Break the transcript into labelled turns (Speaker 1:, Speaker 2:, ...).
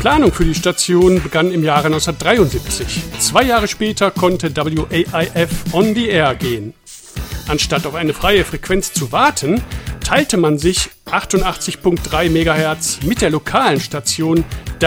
Speaker 1: Planung für die Station begann im Jahre 1973. 2 Jahre später konnte WAIF on the air gehen. Anstatt auf eine freie Frequenz zu warten, teilte man sich 88.3 MHz mit der lokalen Station